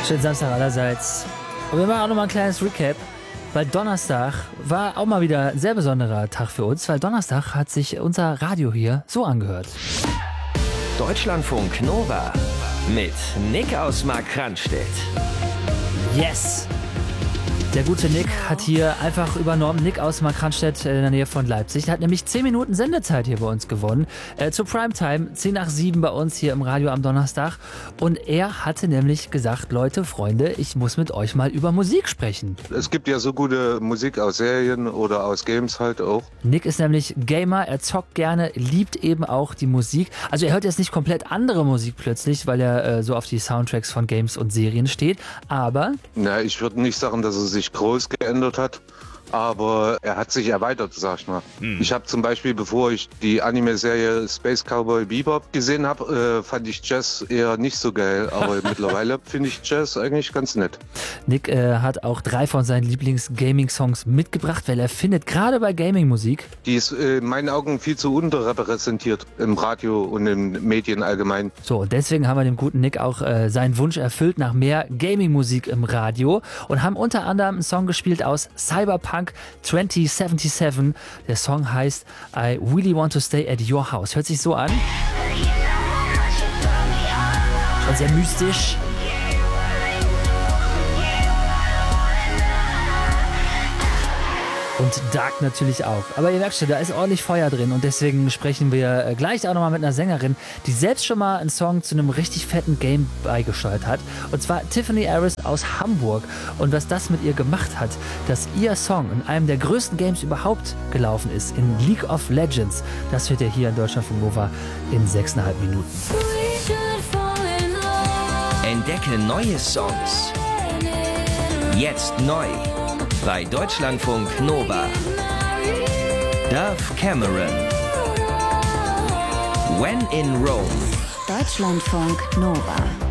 Schönen Samstag allerseits. Und wir machen auch nochmal ein kleines Recap, weil Donnerstag war auch mal wieder ein sehr besonderer Tag für uns, weil Donnerstag hat sich unser Radio hier so angehört. Deutschlandfunk Nova mit Nick aus Markranstädt. Yes! Der gute Nick hat hier einfach übernommen. Nick aus Markranstädt in der Nähe von Leipzig. Der hat nämlich 10 Minuten Sendezeit hier bei uns gewonnen. Zur Primetime, 10 nach 7 bei uns hier im Radio am Donnerstag. Und er hatte nämlich gesagt, Leute, Freunde, ich muss mit euch mal über Musik sprechen. Es gibt ja so gute Musik aus Serien oder aus Games halt auch. Nick ist nämlich Gamer, er zockt gerne, liebt eben auch die Musik. Also er hört jetzt nicht komplett andere Musik plötzlich, weil er so auf die Soundtracks von Games und Serien steht. Aber... Na, ich würde nicht sagen, dass er sich groß geändert hat, aber er hat sich erweitert, sag ich mal. Ich habe zum Beispiel, bevor ich die Anime-Serie Space Cowboy Bebop gesehen habe, fand ich Jazz eher nicht so geil, aber mittlerweile finde ich Jazz eigentlich ganz nett. Nick hat auch 3 von seinen Lieblings-Gaming-Songs mitgebracht, weil er findet, gerade bei Gaming-Musik, Die ist in meinen Augen viel zu unterrepräsentiert im Radio und in Medien allgemein. so, und deswegen haben wir dem guten Nick auch seinen Wunsch erfüllt nach mehr Gaming-Musik im Radio und haben unter anderem einen Song gespielt aus Cyberpunk 2077. Der Song heißt I Really Want to Stay at Your House. Hört sich so an. Schon sehr mystisch. Und Dark natürlich auch. Aber ihr merkt schon, da ist ordentlich Feuer drin und deswegen sprechen wir gleich auch nochmal mit einer Sängerin, die selbst schon mal einen Song zu einem richtig fetten Game beigesteuert hat. Und zwar Tiffany Aris aus Hamburg. Und was das mit ihr gemacht hat, dass ihr Song in einem der größten Games überhaupt gelaufen ist, in League of Legends, das hört ihr hier in Deutschlandfunk Nova in 6,5 Minuten. Entdecke neue Songs. Jetzt neu bei Deutschlandfunk Nova. Dove Cameron. When in Rome. Deutschlandfunk Nova.